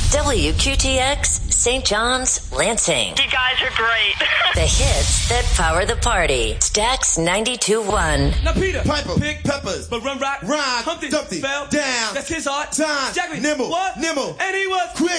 WQTX, St. John's, Lansing. You guys are great. The hits that power the party. Stax 92.1. Now Peter, Piper, Pick, Peppers, but Run Rock, Rhyme, Humpty, Dumpty, fell down, that's his heart. Time, Jackie, Nimble, what? Nimble, And he was quick.